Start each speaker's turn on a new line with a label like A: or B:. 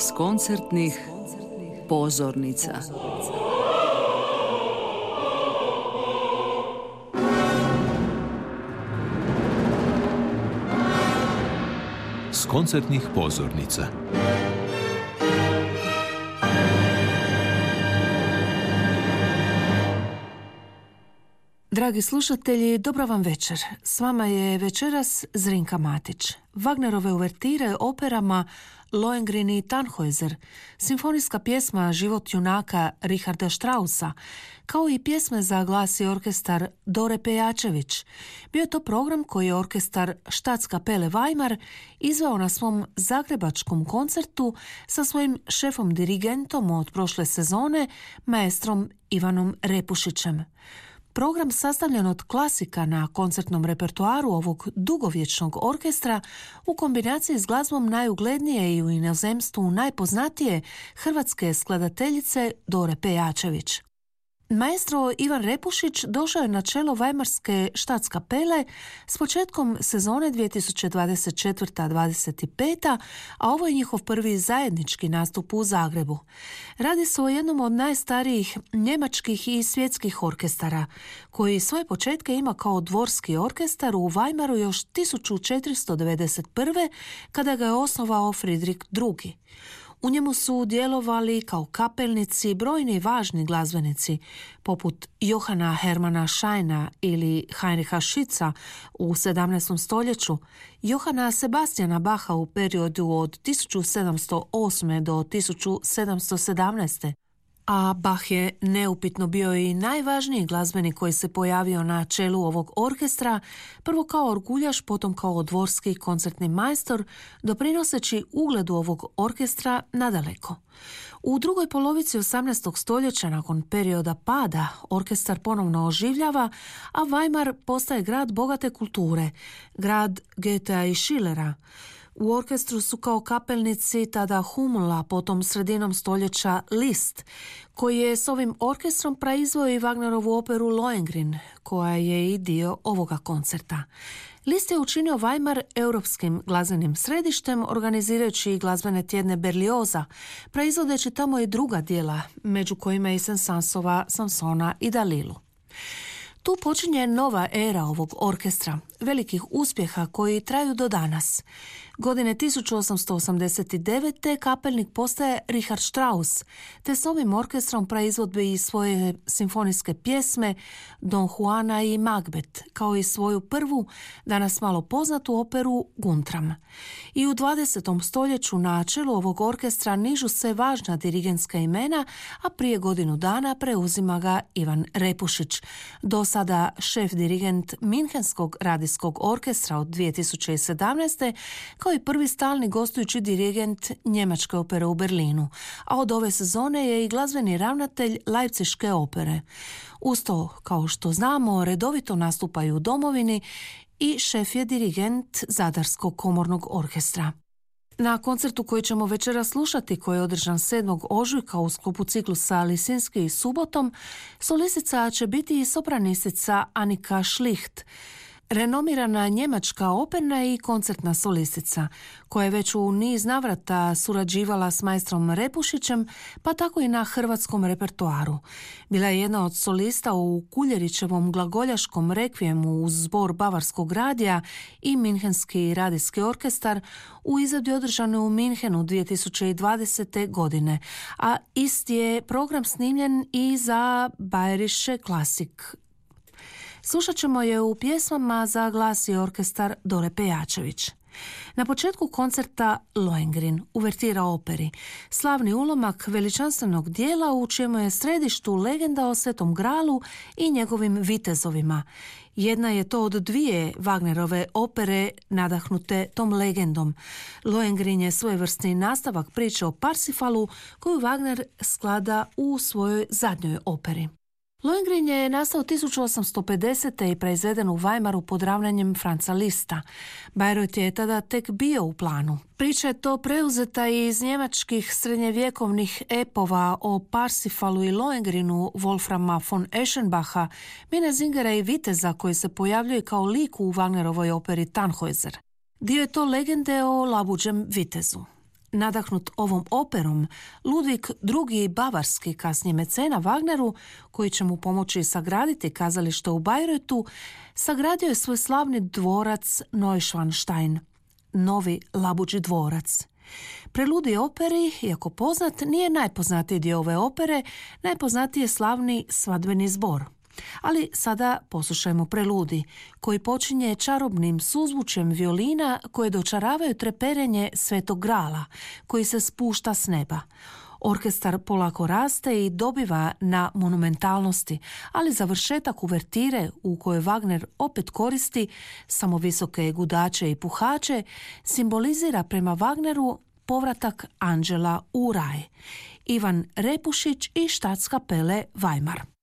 A: s koncertnih pozornica.
B: S koncertnih pozornica.
C: Dragi slušatelji, dobra vam večer. S vama je večeras Zrinka Matić. Wagnerove uvertire operama Lohengrin i Tannhäuser, simfonijska pjesma Život junaka Richarda Straussa, kao i pjesme za glas i orkestar Dore Pejačević. Bio je to program koji je orkestar Staatskapelle Weimar izveo na svom zagrebačkom koncertu sa svojim šefom dirigentom od prošle sezone, maestrom Ivanom Repušićem. Program sastavljen od klasika na koncertnom repertoaru ovog dugovječnog orkestra u kombinaciji s glazbom najuglednije i u inozemstvu najpoznatije hrvatske skladateljice Dore Pejačević. Maestro Ivan Repušić došao je na čelo Weimarske Staatskapelle s početkom sezone 2024-25, a ovo je njihov prvi zajednički nastup u Zagrebu. Radi se o jednom od najstarijih njemačkih i svjetskih orkestara, koji svoje početke ima kao dvorski orkestar u Weimaru još 1491. kada ga je osnovao Friedrich II. U njemu su djelovali kao kapelnici brojni važni glazbenici, poput Johana Hermana Scheina ili Heinricha Schütza u 17. stoljeću, Johana Sebastiana Bacha u periodu od 1708. do 1717. A Bach je neupitno bio i najvažniji glazbenik koji se pojavio na čelu ovog orkestra, prvo kao orguljaš, potom kao dvorski koncertni majstor, doprinoseći ugledu ovog orkestra nadaleko. U drugoj polovici 18. stoljeća, nakon perioda pada, orkestar ponovno oživljava, a Weimar postaje grad bogate kulture, grad Goethea i Schillera. U orkestru su kao kapelnici tada Hummel, a potom sredinom stoljeća Liszt, koji je s ovim orkestrom proizveo i Wagnerovu operu Lohengrin, koja je i dio ovoga koncerta. Liszt je učinio Weimar europskim glazbenim središtem, organizirajući glazbene tjedne Berlioza, proizvodeći tamo i druga djela, među kojima i Saint-Saënsova Samsona i Dalilu. Tu počinje nova era ovog orkestra, velikih uspjeha koji traju do danas. Godine 1889. kapelnik postaje Richard Strauss, te s ovim orkestrom proizvodi i svoje simfonijske pjesme Don Juana i Macbeth, kao i svoju prvu, danas malo poznatu operu Guntram. I u 20. stoljeću na čelu ovog orkestra nižu se važna dirigentska imena, a prije godinu dana preuzima ga Ivan Repušić, do sada šef dirigent Münchenskog radijskog orkestra od 2017. kao i prvi stalni gostujući dirigent Njemačke opere u Berlinu, a od ove sezone je i glazbeni ravnatelj Leipziške opere. Uz to, kao što znamo, redovito nastupaju u domovini i šef je dirigent Zadarskog komornog orkestra. Na koncertu koji ćemo večera slušati, koji je održan 7. ožujka u sklopu ciklusa Lisinski subotom, solistica će biti i sopranistica Annika Schlicht, renomirana njemačka operna i koncertna solistica, koja je već u niz navrata surađivala s majstrom Repušićem, pa tako i na hrvatskom repertoaru. Bila je jedna od solista u Kuljerićevom glagoljaškom rekvijemu uz zbor Bavarskog radija i Münchenski radijski orkestar u izvedbi održane u Münchenu 2020. godine, a isti je program snimljen i za Bayerische Klassik. Slušat ćemo je u pjesmama za glas i orkestar Dore Pejačević. Na početku koncerta Lohengrin, uvertira operi, slavni ulomak veličanstvenog dijela u čijemu je središtu legenda o Svetom Gralu i njegovim vitezovima. Jedna je to od dvije Wagnerove opere nadahnute tom legendom. Lohengrin je svojevrsni nastavak priče o Parsifalu koju Wagner sklada u svojoj zadnjoj operi. Lohengrin je nastao 1850. i proizveden u Weimaru pod ravnanjem Franza Lista. Bayreuth je tada tek bio u planu. Priča je to preuzeta iz njemačkih srednjevjekovnih epova o Parsifalu i Lohengrinu Wolframa von Eschenbacha, Minnesingera i viteza koji se pojavljuje kao lik u Wagnerovoj operi Tannhäuser. Dio je to legende o labuđem vitezu. Nadahnut ovom operom, Ludvig II. Bavarski, kasnije mecena Wagneru, koji će mu pomoći sagraditi kazalište u Bayreuthu, sagradio je svoj slavni dvorac Neuschwanstein, novi Labuđi dvorac. Preludij operi, iako poznat, nije najpoznatiji dio ove opere, najpoznatiji je slavni svadbeni zbor. Ali sada poslušajmo preludij, koji počinje čarobnim suzvučjem violina koje dočaravaju treperenje Svetog Grala, koji se spušta s neba. Orkestar polako raste i dobiva na monumentalnosti, ali završetak uvertire u kojoj Wagner opet koristi samo visoke gudače i puhače simbolizira prema Wagneru povratak anđela u raj. Ivan Repušić i Staatskapelle Weimar.